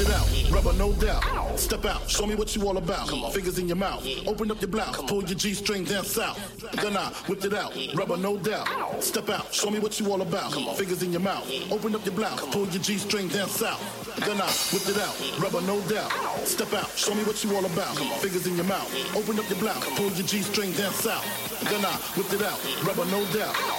it out, rubber no doubt. Step out, show me what you all about. Fingers in your mouth, open up your blouse, pull your G-string down south. Then I whipped it out, rubber no doubt. Step out, show me what you all about. Fingers in your mouth, open up your blouse, pull your G-string down south. Then I whipped it out, rubber no doubt. Step out, show me what you all about. Fingers in your mouth, open up your blouse, pull your G-string down south. Then I whipped it out, rubber no doubt.